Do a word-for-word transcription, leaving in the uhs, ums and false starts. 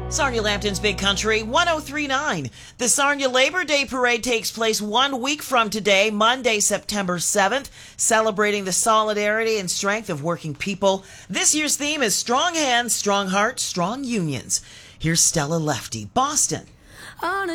Sarnia Lambton's Big Country, one oh three point nine. The Sarnia Labor Day Parade takes place one week from today, Monday, September seventh, celebrating the solidarity and strength of working people. This year's theme is Strong Hands, Strong Hearts, Strong Unions. Here's Stella Lefty, Boston. On a